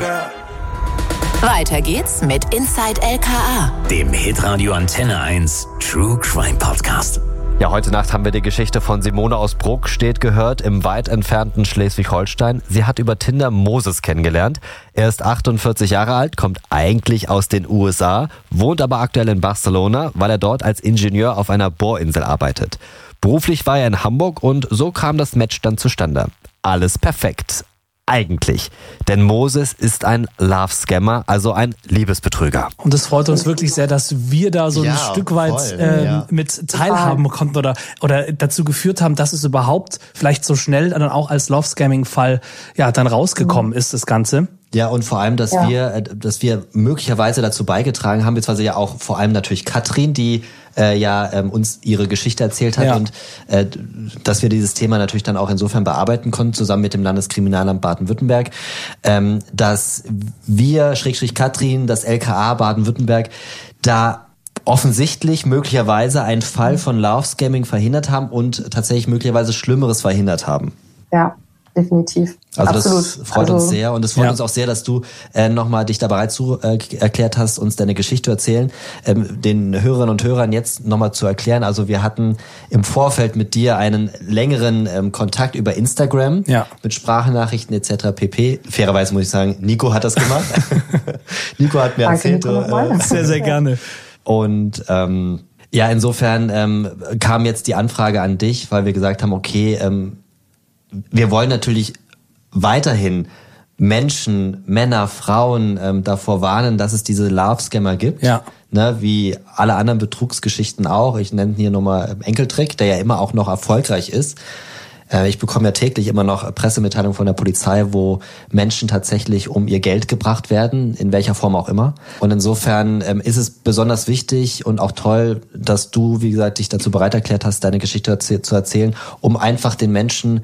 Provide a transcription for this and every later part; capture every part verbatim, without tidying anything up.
girl. Weiter geht's mit Inside L K A, dem Hitradio Antenne eins True Crime Podcast. Ja, heute Nacht haben wir die Geschichte von Simone aus Bruck, steht gehört, im weit entfernten Schleswig-Holstein. Sie hat über Tinder Moses kennengelernt. Er ist achtundvierzig Jahre alt, kommt eigentlich aus den U S A, wohnt aber aktuell in Barcelona, weil er dort als Ingenieur auf einer Bohrinsel arbeitet. Beruflich war er in Hamburg und so kam das Match dann zustande. Alles perfekt. Eigentlich. Denn Moses ist ein Love-Scammer, also ein Liebesbetrüger. Und es freut uns wirklich sehr, dass wir da so ein ja, Stück weit voll, ähm, ja. mit teilhaben konnten oder, oder dazu geführt haben, dass es überhaupt vielleicht so schnell dann auch als Love-Scamming-Fall ja, dann rausgekommen mhm. ist, das Ganze. Ja, und vor allem, dass ja. wir, dass wir möglicherweise dazu beigetragen haben, beziehungsweise ja auch vor allem natürlich Katrin, die äh, ja ähm, uns ihre Geschichte erzählt hat ja. und äh, dass wir dieses Thema natürlich dann auch insofern bearbeiten konnten, zusammen mit dem Landeskriminalamt Baden-Württemberg, ähm, dass wir, Schrägstrich Katrin, das L K A Baden-Württemberg, da offensichtlich möglicherweise einen Fall von Love-Scamming verhindert haben und tatsächlich möglicherweise Schlimmeres verhindert haben. Ja. Definitiv. Also Absolut. das freut also, uns sehr und es freut ja. uns auch sehr, dass du äh, nochmal dich da bereit zu äh, erklärt hast, uns deine Geschichte zu erzählen, ähm, den Hörerinnen und Hörern jetzt nochmal zu erklären. Also wir hatten im Vorfeld mit dir einen längeren ähm, Kontakt über Instagram ja. mit Sprachnachrichten et cetera pp. Fairerweise muss ich sagen, Nico hat das gemacht. Nico hat mir Danke, erzählt. Nico, äh, sehr, sehr gerne. Und ähm, ja, insofern ähm, kam jetzt die Anfrage an dich, weil wir gesagt haben, okay, ähm, wir wollen natürlich weiterhin Menschen, Männer, Frauen ähm, davor warnen, dass es diese Love-Scammer gibt. Ja. Ne, wie alle anderen Betrugsgeschichten auch. Ich nenne hier nochmal Enkeltrick, der ja immer auch noch erfolgreich ist. Äh, ich bekomme ja täglich immer noch Pressemitteilungen von der Polizei, wo Menschen tatsächlich um ihr Geld gebracht werden, in welcher Form auch immer. Und insofern ähm, ist es besonders wichtig und auch toll, dass du, wie gesagt, dich dazu bereit erklärt hast, deine Geschichte zu erzählen, um einfach den Menschen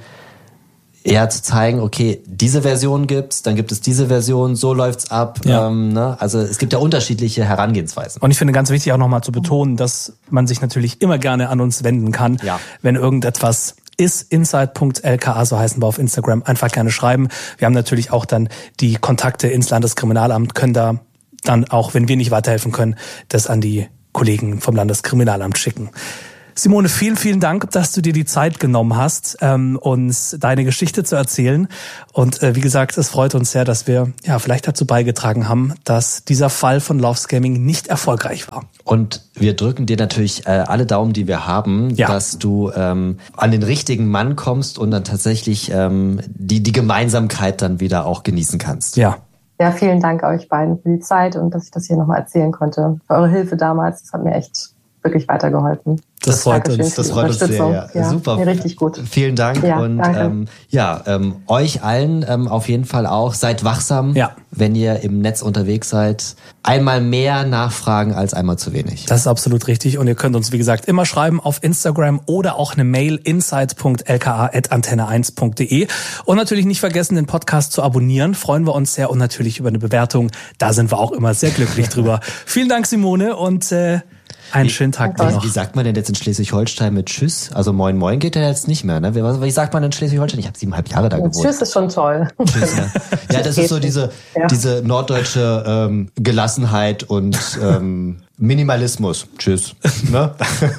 eher zu zeigen, okay, diese Version gibt's, dann gibt es diese Version, so läuft's ab. Ja. Ähm, ne? Also es gibt ja unterschiedliche Herangehensweisen. Und ich finde ganz wichtig auch nochmal zu betonen, dass man sich natürlich immer gerne an uns wenden kann, ja. wenn irgendetwas ist. inside punkt l k a, so heißen wir auf Instagram, einfach gerne schreiben. Wir haben natürlich auch dann die Kontakte ins Landeskriminalamt, können da dann auch, wenn wir nicht weiterhelfen können, das an die Kollegen vom Landeskriminalamt schicken. Simone, vielen, vielen Dank, dass du dir die Zeit genommen hast, ähm, uns deine Geschichte zu erzählen. Und äh, wie gesagt, es freut uns sehr, dass wir ja vielleicht dazu beigetragen haben, dass dieser Fall von Love-Scamming nicht erfolgreich war. Und wir drücken dir natürlich äh, alle Daumen, die wir haben, ja. dass du ähm, an den richtigen Mann kommst und dann tatsächlich ähm, die, die Gemeinsamkeit dann wieder auch genießen kannst. Ja. Ja, vielen Dank euch beiden für die Zeit und dass ich das hier nochmal erzählen konnte. Für eure Hilfe damals, das hat mir echt wirklich weitergeholfen. Das freut Dankeschön uns. Das freut uns sehr. Ja. Ja, Super. Mir richtig gut. Vielen Dank. Ja, und danke. ähm, ja, ähm, euch allen ähm, auf jeden Fall auch. Seid wachsam, ja. wenn ihr im Netz unterwegs seid. Einmal mehr nachfragen als einmal zu wenig. Das ist absolut richtig. Und ihr könnt uns, wie gesagt, immer schreiben auf Instagram oder auch eine Mail inside punkt l k a at antenne eins punkt de. Und natürlich nicht vergessen, den Podcast zu abonnieren. Freuen wir uns sehr. Und natürlich über eine Bewertung. Da sind wir auch immer sehr glücklich drüber. Vielen Dank, Simone. Und äh, einen schönen Tag Wie, noch. wie sagt man denn jetzt in Schleswig-Holstein mit Tschüss? Also Moin Moin geht ja jetzt nicht mehr, ne? Wie, wie sagt man in Schleswig-Holstein? Ich habe siebeneinhalb Jahre da gewohnt. Tschüss ist schon toll. Tschüss, ja. Ja, das ist so diese, ja. diese norddeutsche ähm, Gelassenheit und ähm, Minimalismus. Tschüss. Ne?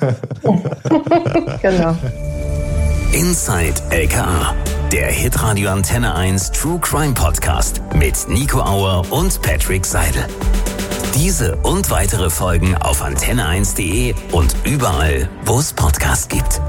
Genau. Inside L K A, der Hitradio Antenne eins True Crime Podcast mit Nico Auer und Patrick Seidel. Diese und weitere Folgen auf antenne eins punkt de und überall, wo es Podcasts gibt.